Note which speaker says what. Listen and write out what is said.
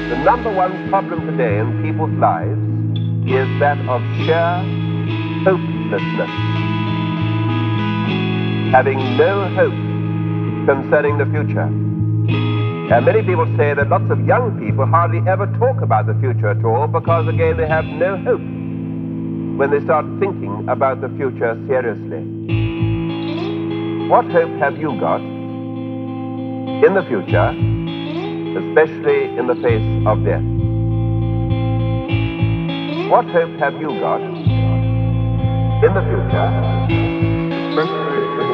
Speaker 1: The number one problem today in people's lives is that of sheer hopelessness. Having no hope concerning the future. Many people say that lots of young people hardly ever talk about the future at all because, again, they have no hope when they start thinking about the future seriously. What hope have you got in the future, especially in the face of death? What hope have you got in the future, especially